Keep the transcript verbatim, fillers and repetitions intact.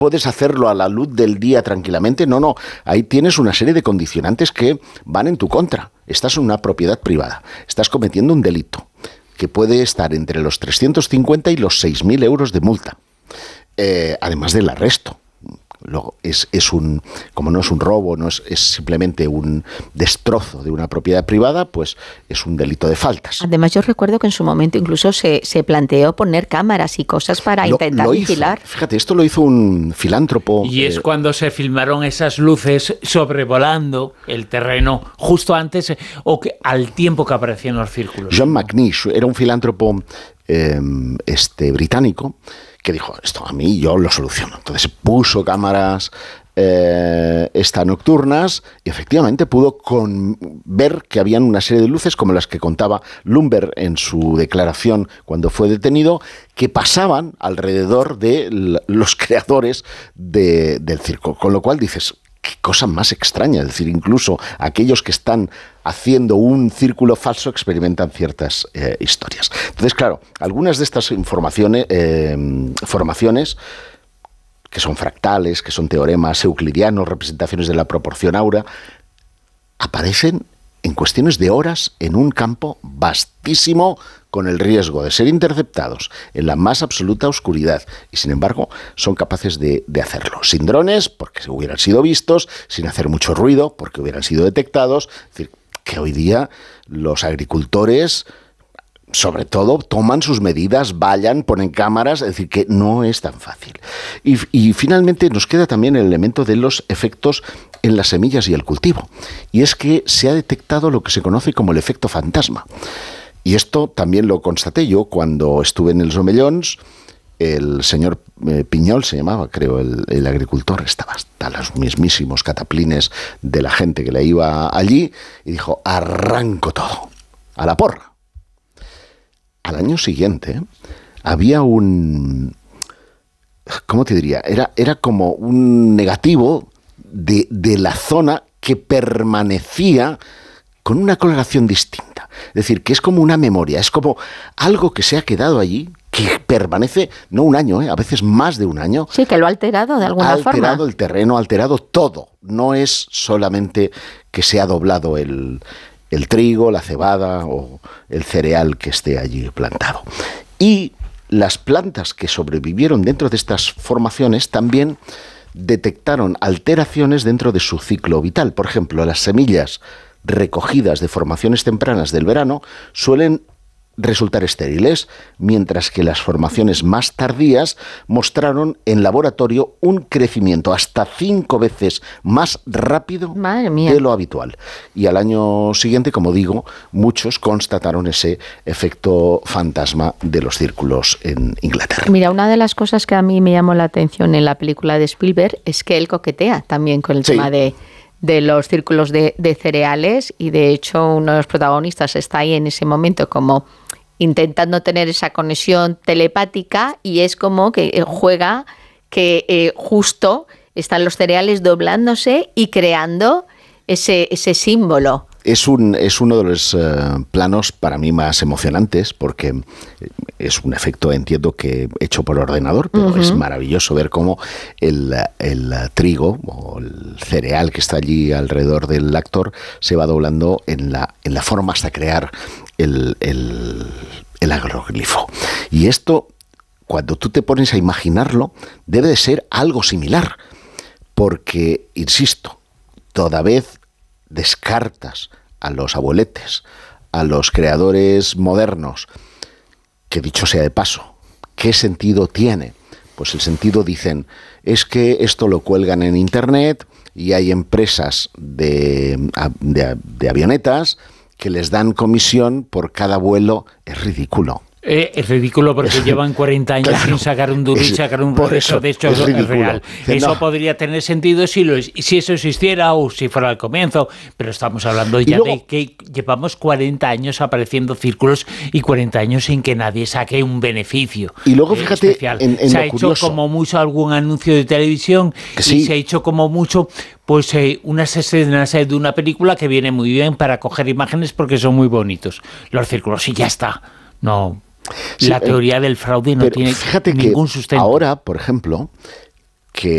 puedes hacerlo a la luz del día tranquilamente. No, no, ahí tienes una serie de condicionantes que van en tu contra. Estás en una propiedad privada, estás cometiendo un delito que puede estar entre los trescientos cincuenta y los seis mil euros de multa, eh, además del arresto. Luego, es, es un, como no es un robo, no es, es simplemente un destrozo de una propiedad privada, pues es un delito de faltas. Además, yo recuerdo que en su momento incluso se, se planteó poner cámaras y cosas para lo, intentar lo vigilar. Hizo, fíjate, esto lo hizo un filántropo. Y es eh, cuando se filmaron esas luces sobrevolando el terreno justo antes o que, al tiempo que aparecían los círculos. John McNish era un filántropo eh, este, británico que dijo, esto a mí yo lo soluciono. Entonces puso cámaras eh, esta nocturnas y efectivamente pudo con, ver que habían una serie de luces como las que contaba Lumber en su declaración cuando fue detenido, que pasaban alrededor de los creadores de, del circo. Con lo cual dices, qué cosa más extraña, es decir, incluso aquellos que están haciendo un círculo falso experimentan ciertas eh, historias. Entonces, claro, algunas de estas informaciones, eh, formaciones, que son fractales, que son teoremas euclidianos, representaciones de la proporción áurea, aparecen en cuestiones de horas en un campo vastísimo, con el riesgo de ser interceptados en la más absoluta oscuridad, y sin embargo son capaces de, de hacerlo, sin drones, porque hubieran sido vistos, sin hacer mucho ruido, porque hubieran sido detectados. Es decir, que hoy día los agricultores, sobre todo, toman sus medidas, vayan, ponen cámaras, es decir, que no es tan fácil. Y, y finalmente nos queda también el elemento de los efectos en las semillas y el cultivo, y es que se ha detectado lo que se conoce como el efecto fantasma. Y esto también lo constaté yo cuando estuve en els Omellons. El señor eh, Piñol se llamaba, creo, el, el agricultor, estaba hasta los mismísimos cataplines de la gente que le iba allí, y dijo, arranco todo, a la porra. Al año siguiente había un, ¿cómo te diría? Era, era como un negativo de, de la zona que permanecía con una coloración distinta. Es decir, que es como una memoria, es como algo que se ha quedado allí, que permanece, no un año, ¿eh? A veces más de un año. Sí, que lo ha alterado de alguna forma. Ha alterado forma. El terreno, ha alterado todo. No es solamente que se ha doblado el, el trigo, la cebada o el cereal que esté allí plantado. Y las plantas que sobrevivieron dentro de estas formaciones también detectaron alteraciones dentro de su ciclo vital. Por ejemplo, las semillas recogidas de formaciones tempranas del verano suelen resultar estériles, mientras que las formaciones más tardías mostraron en laboratorio un crecimiento hasta cinco veces más rápido de lo habitual. Y al año siguiente, como digo, muchos constataron ese efecto fantasma de los círculos en Inglaterra. Mira, una de las cosas que a mí me llamó la atención en la película de Spielberg es que él coquetea también con el sí. tema de de los círculos de, de cereales, y de hecho uno de los protagonistas está ahí en ese momento como intentando tener esa conexión telepática, y es como que juega que eh, justo están los cereales doblándose y creando ese, ese símbolo. Es, un, es uno de los uh, planos para mí más emocionantes, porque es un efecto, entiendo que hecho por ordenador, pero uh-huh. es maravilloso ver cómo el, el trigo o el cereal que está allí alrededor del actor se va doblando en la, en la forma hasta crear el, el, el agroglifo. Y esto, cuando tú te pones a imaginarlo, debe de ser algo similar, porque, insisto, toda vez descartas a los abueletes, a los creadores modernos, que dicho sea de paso, ¿qué sentido tiene? Pues el sentido, dicen, es que esto lo cuelgan en internet y hay empresas de, de, de avionetas que les dan comisión por cada vuelo. Es ridículo. Eh, es ridículo porque es, llevan cuarenta años claro, sin sacar un duro y sacar un regreso. De hecho, es, es real. Eso no. podría tener sentido si, lo, si eso existiera o si fuera al comienzo, pero estamos hablando ya luego, de que llevamos cuarenta años apareciendo círculos y cuarenta años sin que nadie saque un beneficio. Y luego, fíjate, especial. En, en se lo ha curioso. hecho como mucho algún anuncio de televisión sí. y se ha hecho como mucho pues eh, unas escenas de una película que viene muy bien para coger imágenes porque son muy bonitos. Los círculos, y ya está. No... Sí, la teoría del fraude no tiene fíjate ningún que sustento. Ahora, por ejemplo, que